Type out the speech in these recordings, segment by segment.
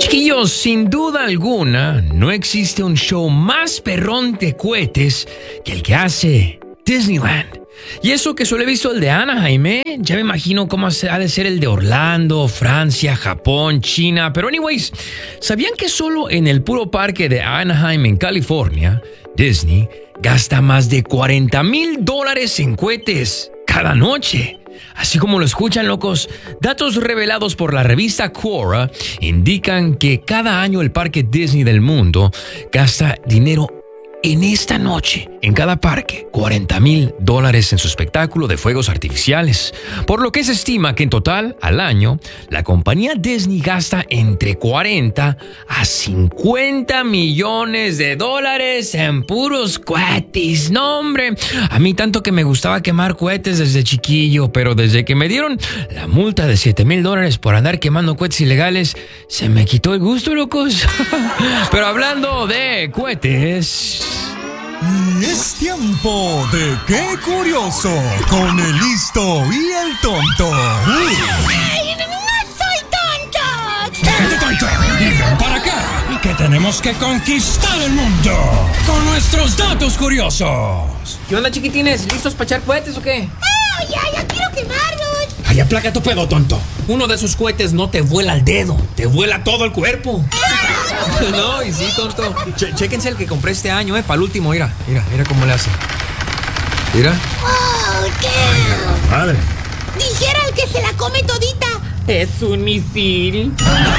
Chiquillos, sin duda alguna, no existe un show más perrón de cohetes que el que hace Disneyland. Y eso que solo he visto el de Anaheim, ya me imagino cómo ha de ser el de Orlando, Francia, Japón, China. Pero anyways, ¿sabían que solo en el puro parque de Anaheim en California, Disney gasta más de $40,000 en cohetes cada noche? Así como lo escuchan, locos, datos revelados por la revista Quora indican que cada año el parque Disney del mundo gasta dinero en esta noche, en cada parque, $40,000 en su espectáculo de fuegos artificiales. Por lo que se estima que en total, al año, la compañía Disney gasta entre 40 a 50 millones de dólares en puros cohetes. No, hombre, a mí tanto que me gustaba quemar cohetes desde chiquillo, pero desde que me dieron la multa de $7,000 por andar quemando cohetes ilegales, se me quitó el gusto, locos. Pero hablando de cohetes... Y es tiempo de ¡Qué curioso! Con el listo y el tonto. ¡Ay, no soy tonto! ¡Vente, tonto! ¡Y ven para acá! ¡Que tenemos que conquistar el mundo con nuestros datos curiosos! ¿Qué onda, chiquitines? ¿Listos para echar cohetes o qué? Ya quiero quemarlos. ¡Ay, aplaca tu pedo, tonto! Uno de esos cohetes no te vuela el dedo, te vuela todo el cuerpo. No, y sí, tonto. Chéquense el que compré este año, para el último, mira cómo le hace. Mira. Oh, ¿qué? Ay, madre. Dijera el que se la come todita. Es un misil.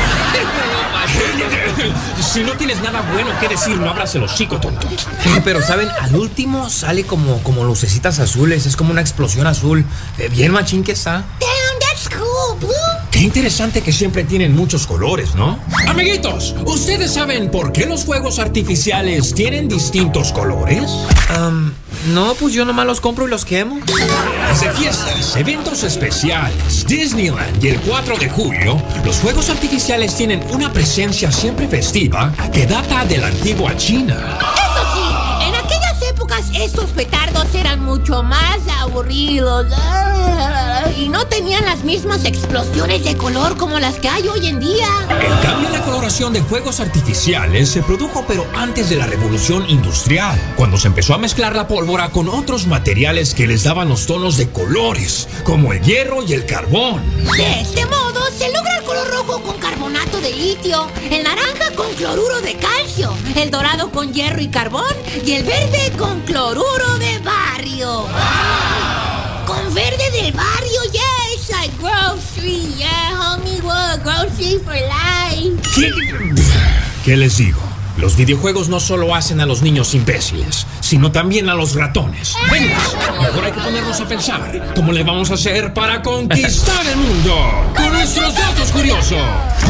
Si no tienes nada bueno que decir, no abras el hocico, tonto. Pero, ¿saben? Al último sale como lucecitas azules, es como una explosión azul. Bien machín que está. Damn, that's cool, Blue. Qué interesante que siempre tienen muchos colores, ¿no? Amiguitos, ¿ustedes saben por qué los fuegos artificiales tienen distintos colores? No, pues yo nomás los compro y los quemo. Desde fiestas, eventos especiales, Disneyland y el 4 de julio, los fuegos artificiales tienen una presencia siempre festiva que data de la antigua China. Eso sí, en aquellas épocas estos petardos eran mucho más aburridos. Y no tenían las mismas explosiones de color como las que hay hoy en día. El cambio en la coloración de fuegos artificiales se produjo pero antes de la revolución industrial, cuando se empezó a mezclar la pólvora con otros materiales que les daban los tonos de colores, como el hierro y el carbón. De este modo se logra el color rojo con carbonato de litio, el naranja con cloruro de calcio, el dorado con hierro y carbón y el verde con cloruro de bario. Con verde del barrio, yes, like grocery, yeah, homie, what, grocery for life. ¿Qué les digo? Los videojuegos no solo hacen a los niños imbéciles, sino también a los ratones. Venga, mejor hay que ponernos a pensar cómo le vamos a hacer para conquistar el mundo con nuestros datos curiosos.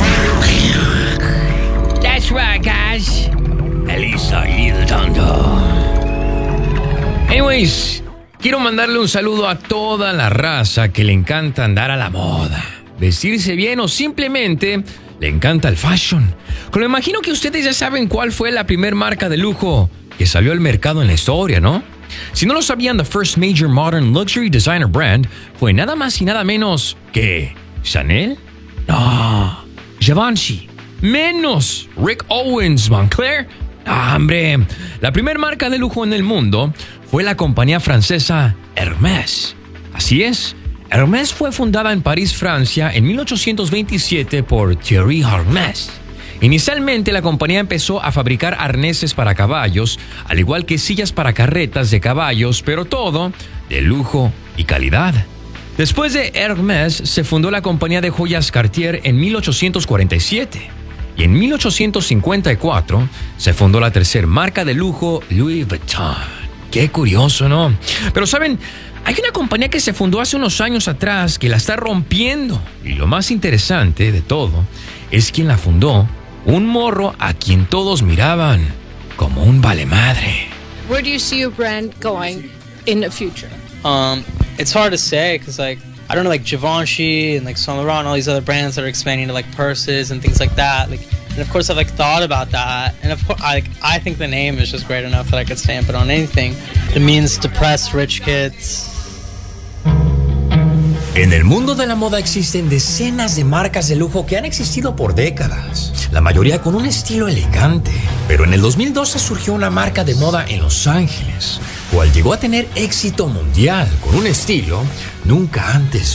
That's right, guys. Elisa y el tonto. Anyways, quiero mandarle un saludo a toda la raza que le encanta andar a la moda, vestirse bien o simplemente le encanta el fashion. Pero me imagino que ustedes ya saben cuál fue la primer marca de lujo que salió al mercado en la historia, ¿no? Si no lo sabían, the first major modern luxury designer brand fue nada más y nada menos que Chanel. No, Givenchy. Menos Rick Owens, Moncler. Ah, hombre, la primera marca de lujo en el mundo fue la compañía francesa Hermès. Así es, Hermès fue fundada en París, Francia, en 1827 por Thierry Hermès. Inicialmente, la compañía empezó a fabricar arneses para caballos, al igual que sillas para carretas de caballos, pero todo de lujo y calidad. Después de Hermès, se fundó la compañía de joyas Cartier en 1847. Y en 1854 se fundó la tercera marca de lujo, Louis Vuitton. Qué curioso, ¿no? Pero ¿saben? Hay una compañía que se fundó hace unos años atrás que la está rompiendo. Y lo más interesante de todo es quien la fundó, un morro a quien todos miraban como un valemadre. Where do you see your brand going in the future? It's hard to say because I don't know, like Givenchy and like Saint Laurent and all these other brands that are expanding to like purses and things like that. And of course I've thought about that, and of course I think the name is just great enough that I could stamp it on anything. It means depressed rich kids. En el mundo de la moda existen decenas de marcas de lujo que han existido por décadas, la mayoría con un estilo elegante. Pero en el 2012 surgió una marca de moda en Los Ángeles, cual llegó a tener éxito mundial con un estilo nunca antes